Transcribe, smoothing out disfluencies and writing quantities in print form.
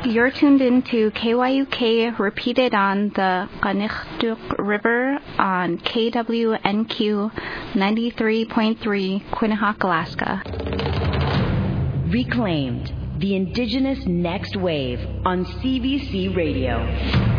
You're tuned into KYUK, repeated on the Qaniqtuk River on KWNQ 93.3, Quinnipiac, Alaska. Reclaimed, the Indigenous Next Wave on CBC Radio.